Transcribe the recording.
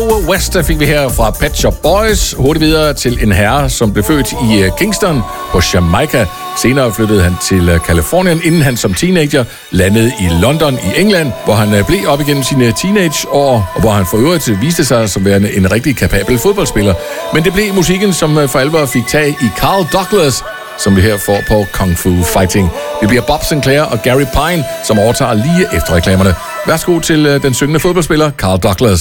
Go West fik vi her fra Pet Shop Boys. Hurtigt videre til en herre, som blev født i Kingston på Jamaica. Senere flyttede han til Californien, inden han som teenager landede i London i England, hvor han blev op igennem sine teenageår, og hvor han for øvrigt viste sig som værende en rigtig kapabel fodboldspiller. Men det blev musikken, som for alvor fik tag i Carl Douglas, som vi her får på Kung Fu Fighting. Det bliver Bob Sinclair og Gary Pine, som overtager lige efter reklamerne. Værsgo til den syngende fodboldspiller Carl Douglas.